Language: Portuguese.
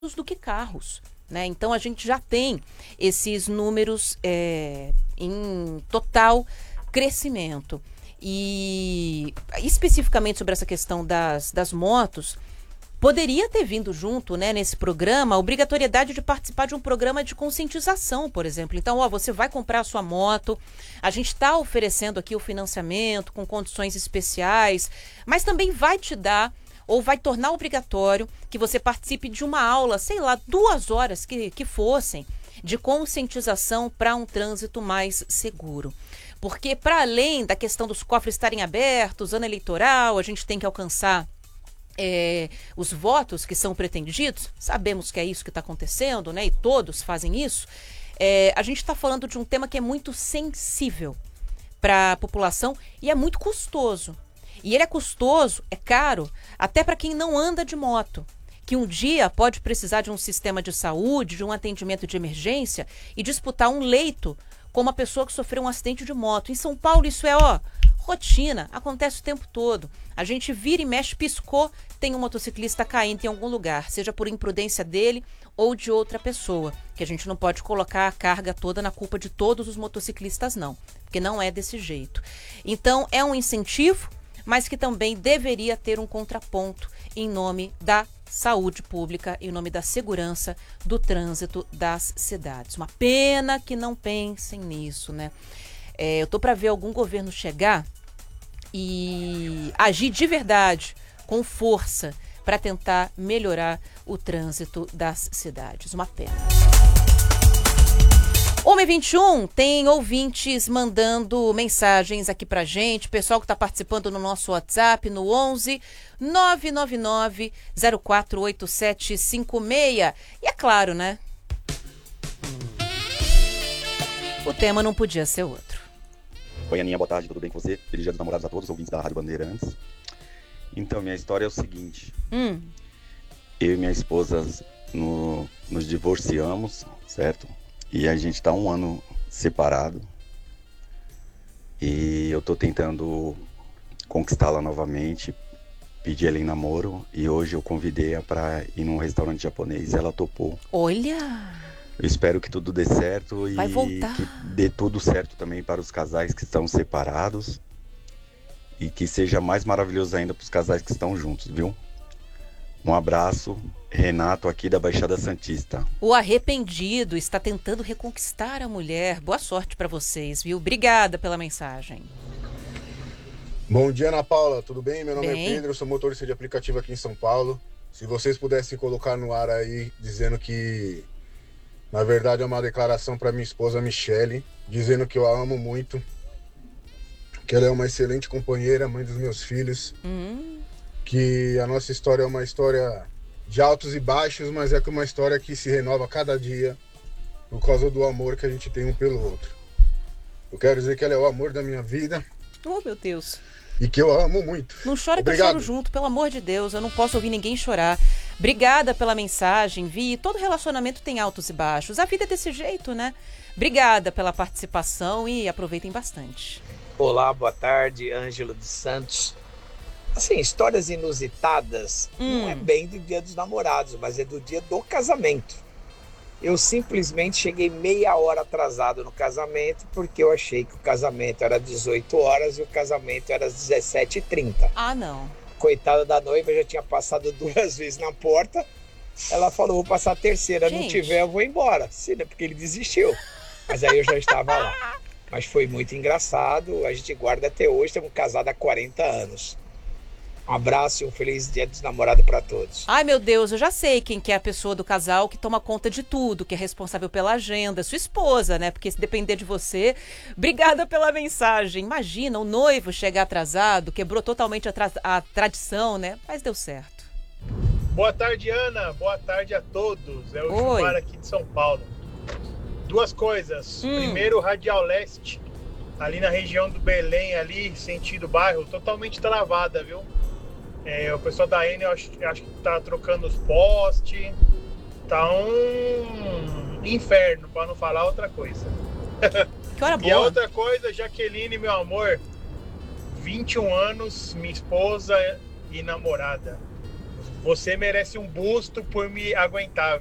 do que carros, né? Então a gente já tem esses números em total crescimento. E especificamente sobre essa questão das motos, poderia ter vindo junto, né, nesse programa, a obrigatoriedade de participar de um programa de conscientização, por exemplo. Então, você vai comprar a sua moto, a gente está oferecendo aqui o financiamento com condições especiais, mas também vai te dar ou vai tornar obrigatório que você participe de uma aula, sei lá, 2 horas que fossem, de conscientização para um trânsito mais seguro. Porque, para além da questão dos cofres estarem abertos, ano eleitoral, a gente tem que alcançar os votos que são pretendidos, sabemos que é isso que está acontecendo, né? E todos fazem isso. A gente está falando de um tema que é muito sensível para a população e é muito custoso. E ele é custoso, é caro, até para quem não anda de moto, que um dia pode precisar de um sistema de saúde, de um atendimento de emergência e disputar um leito com uma pessoa que sofreu um acidente de moto. Em São Paulo isso é rotina, acontece o tempo todo. A gente vira e mexe, piscou, tem um motociclista caindo em algum lugar, seja por imprudência dele ou de outra pessoa, que a gente não pode colocar a carga toda na culpa de todos os motociclistas, não, porque não é desse jeito. Então, é um incentivo, mas que também deveria ter um contraponto em nome da saúde pública, em nome da segurança do trânsito das cidades. Uma pena que não pensem nisso, né? Eu tô para ver algum governo chegar e agir de verdade, com força, para tentar melhorar o trânsito das cidades. Uma pena. 1h21, tem ouvintes mandando mensagens aqui pra gente, pessoal que está participando no nosso WhatsApp, no 11 999 048756. E é claro, né? O tema não podia ser outro. Oi, Aninha, boa tarde, tudo bem com você? Feliz Dia dos Namorados a todos os ouvintes da Rádio Bandeirantes. Então, minha história é o seguinte. Eu e minha esposa nos divorciamos, certo? E a gente tá 1 ano separado. E eu tô tentando conquistá-la novamente, pedir ela em namoro. E hoje eu convidei-a pra ir num restaurante japonês e ela topou. Olha! Eu espero que tudo dê certo e vai voltar. Que dê tudo certo também para os casais que estão separados. E que seja mais maravilhoso ainda para os casais que estão juntos, viu? Um abraço, Renato aqui da Baixada Santista. O arrependido está tentando reconquistar a mulher. Boa sorte para vocês, viu? Obrigada pela mensagem. Bom dia, Ana Paula. Tudo bem? Meu nome é Pedro, eu sou motorista de aplicativo aqui em São Paulo. Se vocês pudessem colocar no ar aí, dizendo que, na verdade, é uma declaração para minha esposa Michele, dizendo que eu a amo muito, que ela é uma excelente companheira, mãe dos meus filhos, que a nossa história é uma história de altos e baixos, mas é uma história que se renova cada dia por causa do amor que a gente tem um pelo outro. Eu quero dizer que ela é o amor da minha vida. Oh, meu Deus. E que eu a amo muito. Não chora. Obrigado. Que eu choro junto, pelo amor de Deus. Eu não posso ouvir ninguém chorar. Obrigada pela mensagem, Vi. Todo relacionamento tem altos e baixos. A vida é desse jeito, né? Obrigada pela participação e aproveitem bastante. Olá, boa tarde, Ângelo dos Santos. Assim, histórias inusitadas não é bem do Dia dos Namorados, mas é do dia do casamento. Eu simplesmente cheguei meia hora atrasado no casamento porque eu achei que o casamento era 18 horas e o casamento era às 17h30. Ah, não. Coitada da noiva, já tinha passado 2 vezes na porta. Ela falou, vou passar a terceira, não tiver eu vou embora. Sim, né? Porque ele desistiu. Mas aí eu já estava lá. Mas foi muito engraçado, a gente guarda até hoje, estamos casados há 40 anos. Um abraço e um feliz Dia dos Namorados para todos. Ai, meu Deus, eu já sei quem que é a pessoa do casal que toma conta de tudo, que é responsável pela agenda, sua esposa, né? Porque se depender de você, obrigada pela mensagem. Imagina, o noivo chegar atrasado, quebrou totalmente a tradição, né? Mas deu certo. Boa tarde, Ana. Boa tarde a todos. É o Gilmar aqui de São Paulo. 2 coisas. Primeiro, Radial Leste, ali na região do Belém, ali, sentido bairro, totalmente travada, viu? O pessoal da Enel, acho que tá trocando os postes. Tá um inferno, para não falar outra coisa. Que hora boa. E a outra coisa, Jaqueline, meu amor, 21 anos, minha esposa e namorada. Você merece um busto por me aguentar,